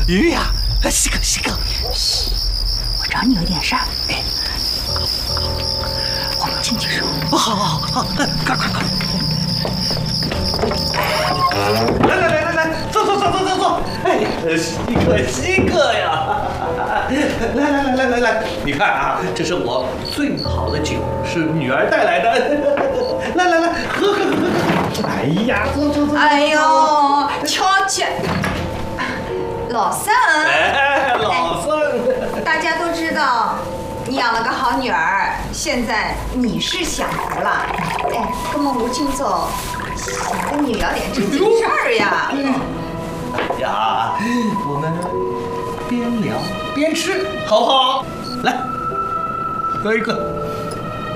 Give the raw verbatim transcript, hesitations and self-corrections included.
鱼呀，西哥西哥。 嘘，我找你有点事儿。哎，我们进去说。 好好好好，快快快！来来来来来，坐坐坐坐坐坐。哎，西哥西哥呀！来来来来来来，你看啊，这是我最好的酒，是女儿带来的。来来来，喝喝喝喝！哎呀，坐坐坐。 哎呦，瞧瞧，老三。 哎，老三。 大家都知道，你养了个好女儿，现在你是享福了。哎，跟我们进走，想跟你聊点正经事儿呀。 哎呀，我们边聊边吃，好不好？来，喝一个。